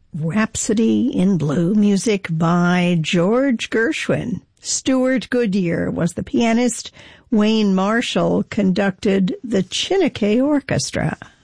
Rhapsody in Blue, music by George Gershwin. Stuart Goodyear was the pianist. Wayne Marshall conducted the Chineke Orchestra.